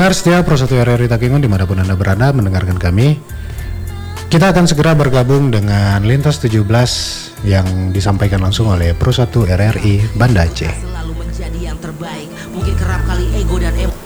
Pendengar setia Pro 1 RRI Takengon dimanapun Anda berada mendengarkan kami, kita akan segera bergabung dengan Lintas 17 yang disampaikan langsung oleh Pro 1 RRI Banda Aceh. Selalu menjadi yang terbaik, mungkin kerap kali ego dan